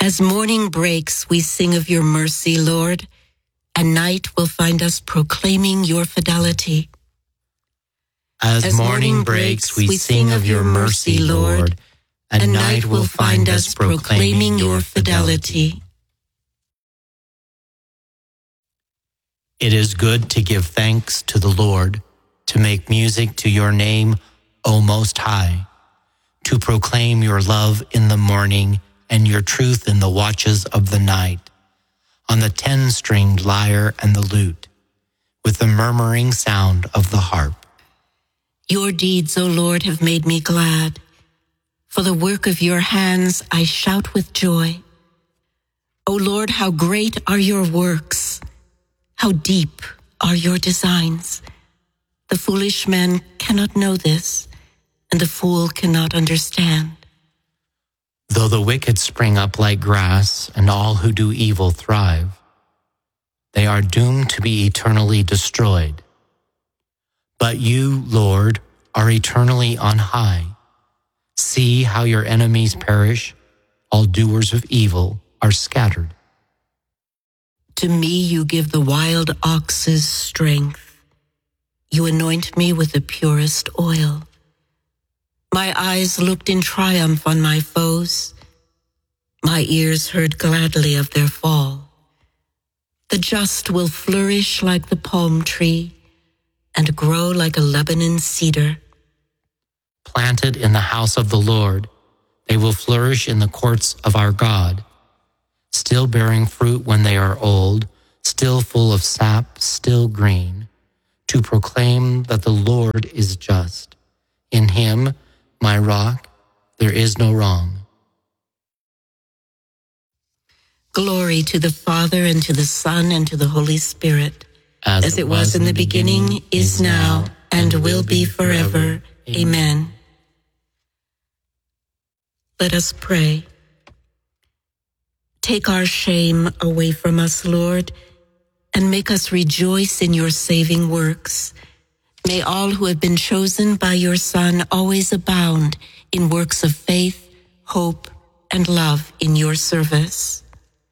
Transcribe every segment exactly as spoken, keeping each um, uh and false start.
As morning breaks, we sing of your mercy, Lord, and night will find us proclaiming your fidelity. As, As morning breaks, we sing of your mercy, Lord, and, and night will find us proclaiming your fidelity. It is good to give thanks to the Lord, to make music to your name, O Most High, to proclaim your love in the morning and your truth in the watches of the night, on the ten-stringed lyre and the lute, with the murmuring sound of the harp. Your deeds, O Lord, have made me glad. For the work of your hands I shout with joy. O Lord, how great are your works! How deep are your designs! The foolish man cannot know this, and the fool cannot understand. Though the wicked spring up like grass, and all who do evil thrive, they are doomed to be eternally destroyed. But you, Lord, are eternally on high. See how your enemies perish, all doers of evil are scattered. To me you give the wild ox's strength. You anoint me with the purest oil. My eyes looked in triumph on my foes. My ears heard gladly of their fall. The just will flourish like the palm tree and grow like a Lebanon cedar. Planted in the house of the Lord, they will flourish in the courts of our God, still bearing fruit when they are old, still full of sap, still green, to proclaim that the Lord is just. In him, my rock, there is no wrong. Glory to the Father, and to the Son, and to the Holy Spirit, as, as it was, was in the beginning, beginning is now, and, and will be forever. Amen. Let us pray. Take our shame away from us, Lord, and make us rejoice in your saving works. May all who have been chosen by your Son always abound in works of faith, hope, and love in your service.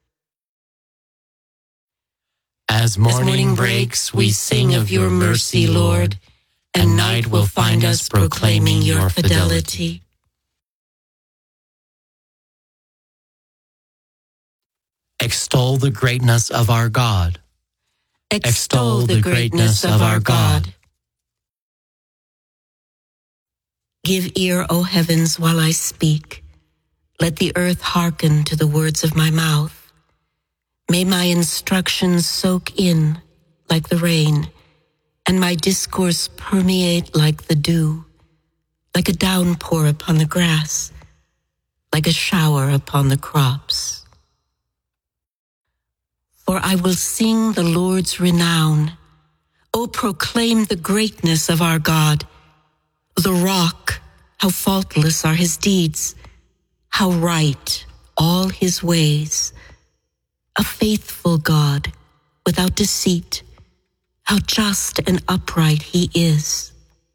As morning, As morning breaks, we sing of your mercy, Lord, and night will find us proclaiming your fidelity. Extol the greatness of our God. Extol the greatness of our God. Give ear, O heavens, while I speak. Let the earth hearken to the words of my mouth. May my instructions soak in like the rain, and my discourse permeate like the dew, like a downpour upon the grass, like a shower upon the crops. For I will sing the Lord's renown. O proclaim the greatness of our God. The rock, how faultless are his deeds, how right all his ways. A faithful God, without deceit, how just and upright he is.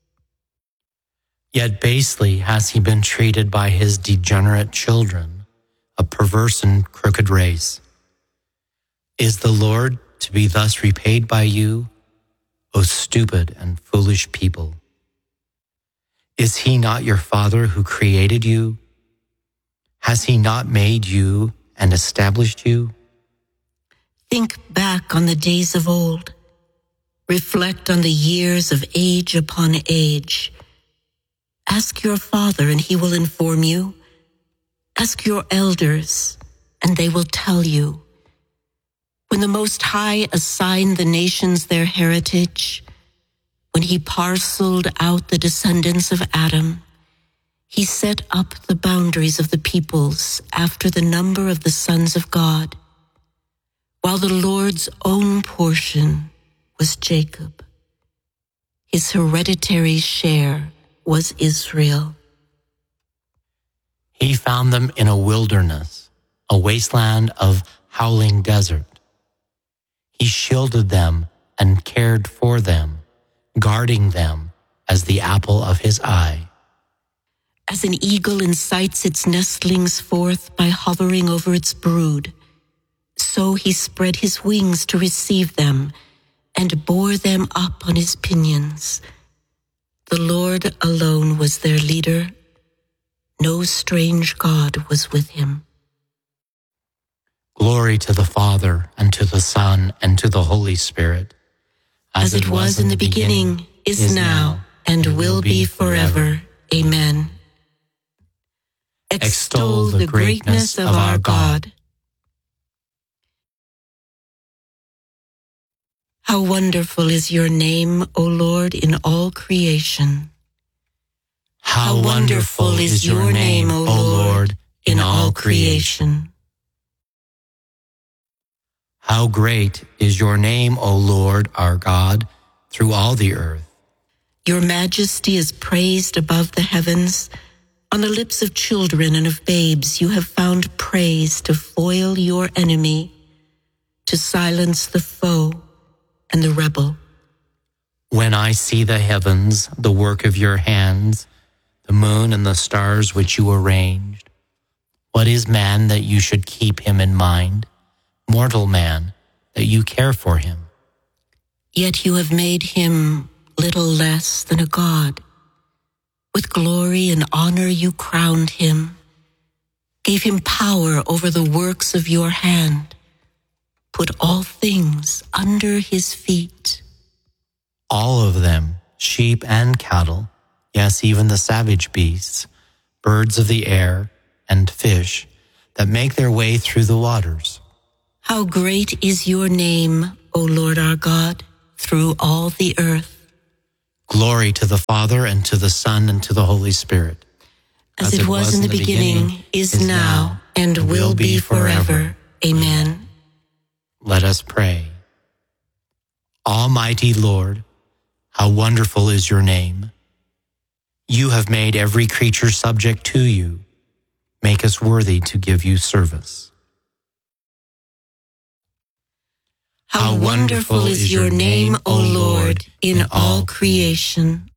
Yet basely has he been treated by his degenerate children, a perverse and crooked race. Is the Lord to be thus repaid by you, O stupid and foolish people? Is he not your Father who created you? Has he not made you and established you? Think back on the days of old. Reflect on the years of age upon age. Ask your father, and he will inform you. Ask your elders, and they will tell you. When the Most High assigned the nations their heritage, when he parceled out the descendants of Adam, he set up the boundaries of the peoples after the number of the sons of God, while the Lord's own portion was Jacob. His hereditary share was Israel. He found them in a wilderness, a wasteland of howling desert. He shielded them and cared for them, guarding them as the apple of his eye. As an eagle incites its nestlings forth by hovering over its brood, so he spread his wings to receive them and bore them up on his pinions. The Lord alone was their leader. No strange god was with him. Glory to the Father, and to the Son, and to the Holy Spirit. As, As it was in the beginning, beginning is, is now, and, and will be forever. Amen. Extol the greatness of our God. How wonderful is your name, O Lord, in all creation. How wonderful is your name, O Lord, in all creation. How great is your name, O Lord, our God, through all the earth. Your majesty is praised above the heavens. On the lips of children and of babes you have found praise to foil your enemy, to silence the foe and the rebel. When I see the heavens, the work of your hands, the moon and the stars which you arranged, what is man that you should keep him in mind? Mortal man, that you care for him. Yet you have made him little less than a god. With glory and honor you crowned him, gave him power over the works of your hand, put all things under his feet. All of them, sheep and cattle, yes, even the savage beasts, birds of the air, and fish that make their way through the waters. How great is your name, O Lord our God, through all the earth. Glory to the Father, and to the Son, and to the Holy Spirit. As, As it, it was, was in the beginning, beginning is, is now, and, and will be forever. Amen. Let us pray. Almighty Lord, how wonderful is your name. You have made every creature subject to you. Make us worthy to give you service. How wonderful is your name, O Lord, in all creation.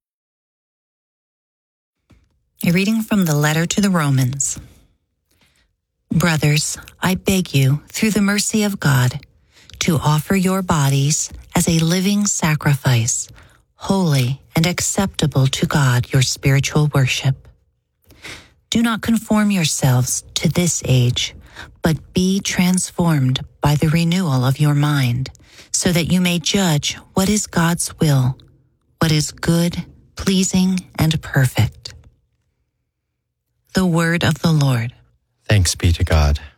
A reading from the letter to the Romans. Brothers, I beg you, through the mercy of God, to offer your bodies as a living sacrifice, holy and acceptable to God, your spiritual worship. Do not conform yourselves to this age, but be transformed by the renewal of your mind, so that you may judge what is God's will, what is good, pleasing, and perfect. The word of the Lord. Thanks be to God.